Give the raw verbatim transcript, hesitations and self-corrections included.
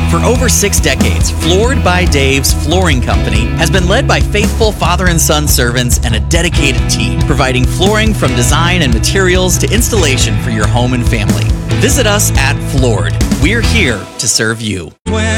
For over six decades, Floored by Dave's Flooring Company has been led by faithful father and son servants and a dedicated team, providing flooring from design and materials to installation for your home and family. Visit us at Floored. We're here to serve you. When